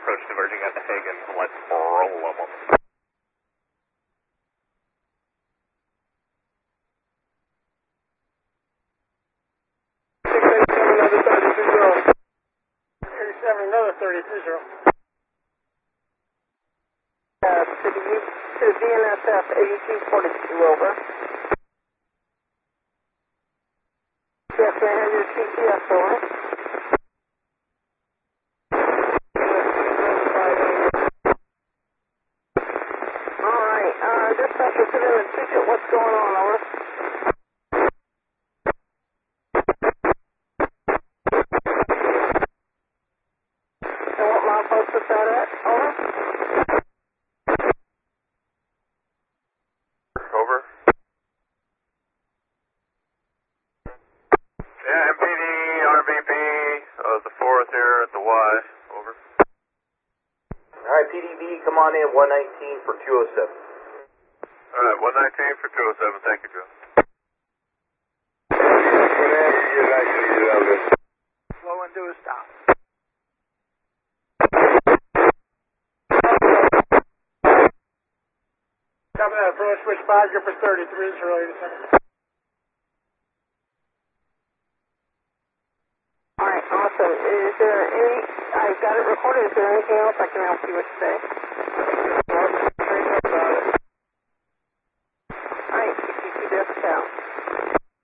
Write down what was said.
approach diverging at the Hagen. Let's roll them. Another 30-30. To the VNSF 8242, over. Yes, may I have your TTS, over. Alright, dispatcher, put in a ticket. What's going on, over? And what milepost is that at, over? Over. Yeah, MPD, RVP, the 4th here at the Y, over. Alright, PDB, come on in, 119 for 207. Alright, 119 for 207, thank you, Joe. Slow and do a stop. Copy that, approach switch 5, you're for 33, 087. Alright, awesome. Is there any, I've got it recorded, is there anything else I can help you with today?